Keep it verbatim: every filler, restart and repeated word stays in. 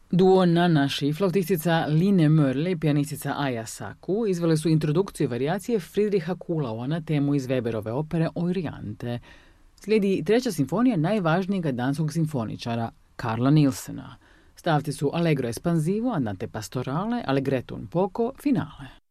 Duo Nanaš i flautistica Line Mörle i pijanistica Aya Saku izvele su introdukciju varijacije Friedricha Kuhlaua na temu iz Weberove opere Euryante. Slijedi treća simfonija najvažnijeg danskog simfoničara, Carla Nielsena. Stavci su Allegro espansivo, Andante pastorale, Allegretto un poco, finale.